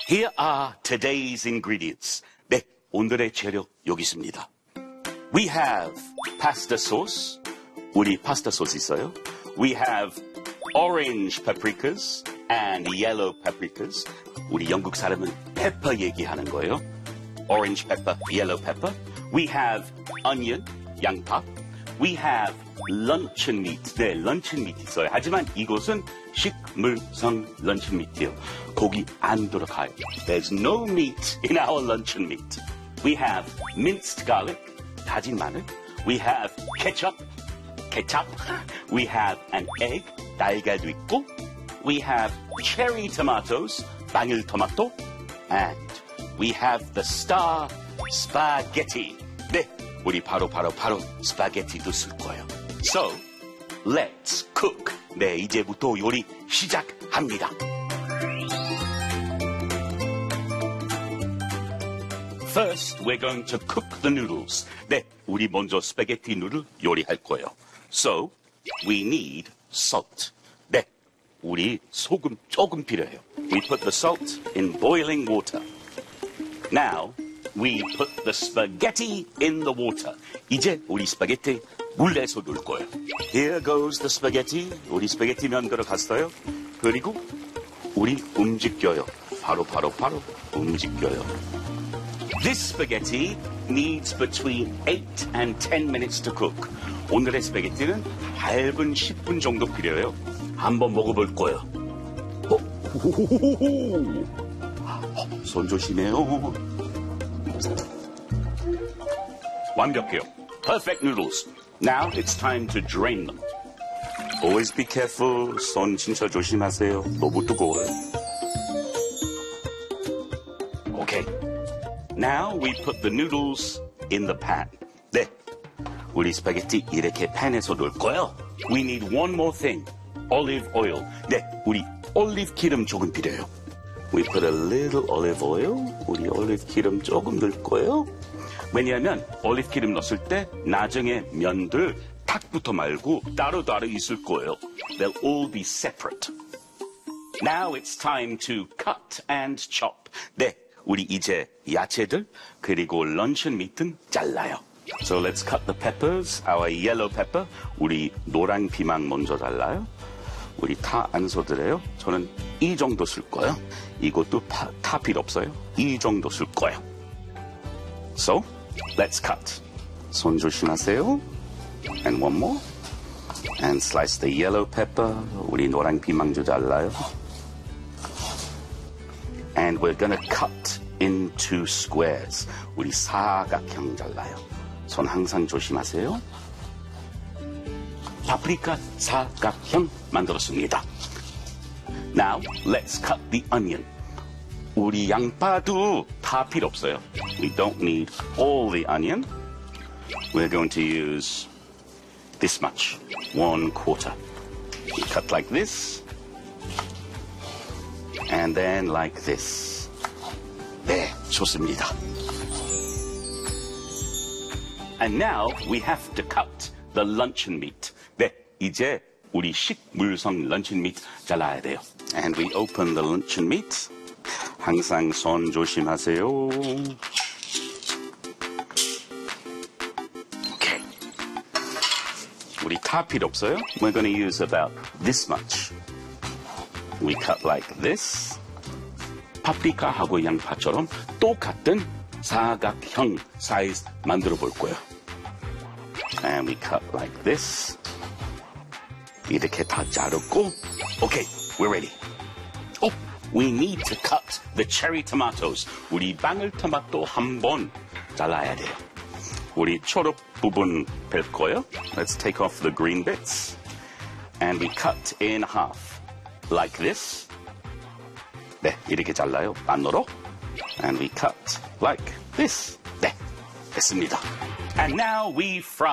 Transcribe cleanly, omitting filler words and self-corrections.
Here are today's ingredients. 네, 오늘의 재료 여기 있습니다. We have pasta sauce. 우리 파스타 소스 있어요. We have orange paprikas and yellow paprikas. 우리 영국 사람은 페퍼 얘기하는 거예요. Orange pepper, yellow pepper. We have onion, 양파. We have luncheon meat. 네, luncheon meat 있어요. 하지만 이곳은 식물성 luncheon meat이에요. 고기 안 들어가요. There's no meat in our luncheon meat. We have minced garlic, 다진 마늘. We have ketchup. We have an egg, 달걀도 있고. We have cherry tomatoes, 마늘 토마토. And we have the star spaghetti. 네, 우리 바로 스파게티도 쓸 거예요. So, let's cook. 네, 이제부터 요리 시작합니다. First, we're going to cook the noodles. 네, 우리 먼저 스파게티 누들 요리할 거예요. So, we need salt. 네, 우리 소금 조금 필요해요. We put the salt in boiling water. Now, we put the spaghetti in the water. 이제 우리 스파게티 물에서 넣을 거예요. Here goes the spaghetti. 우리 스파게티 면 들어갔어요. 그리고 우리 움직여요. 바로 움직여요. This spaghetti needs between 8 and 10 minutes to cook. 오늘의 스파게티는 8분, 10분 정도 필요해요. 한번 먹어볼 거예요. 손 조심해요. 완벽해요. Perfect noodles. Now it's time to drain them. Always be careful. 손 진짜 조심하세요. 너무 뜨거워요. Okay. Now we put the noodles in the pan. 네, 우리 스파게티 이렇게 팬에서 넣을 거예요. We need one more thing. Olive oil. 네, 우리 올리브 기름 조금 필요해요. We put a little olive oil. 우리 올리브 기름 조금 넣을 거예요. 왜냐하면 올리브 기름 넣었을 때 나중에 면들 탁부터 말고 따로 있을 거예요. They'll all be separate. Now it's time to cut and chop. 네, 우리 이제 야채들 그리고 luncheon meat은 잘라요. So let's cut the peppers. Our yellow pepper. 우리 노란 피망 먼저 잘라요. 우리 다 안 써드려요. 저는 이 정도 쓸 거예요. 이것도 다 필요 없어요. 이 정도 쓸 거예요. So, let's cut. 손 조심하세요. And one more. And slice the yellow pepper. 우리 노란 피망도 잘라요. And we're gonna cut into squares. 우리 사각형 잘라요. 손 항상 조심하세요. 파프리카 사각형 만들었습니다. Now, let's cut the onion. 우리 양파도 다 필요 없어요. We don't need all the onion. We're going to use this much, 1/4. We cut like this. And then like this. 네, 좋습니다. And now we have to cut the luncheon meat. 네, 이제 우리 식물성 luncheon meat 잘라야 돼요. And we open the luncheon meat. 항상 손 조심하세요. Okay. 우리 다 필요 없어요. We're going to use about this much. We cut like this. 파프리카하고 양파처럼 똑같은 사각형 사이즈 만들어 볼 거예요. And we cut like this. 이렇게 다 자르고. Okay, we're ready. Oh, we need to cut the cherry tomatoes. 우리 방울토마토 한 번 잘라야 돼요. 우리 초록 부분 뺄 거예요. Let's take off the green bits. And we cut in half. Like this. 네, 이렇게 잘라요. 반으로. And we cut like this. 네, 됐습니다. And now we fry.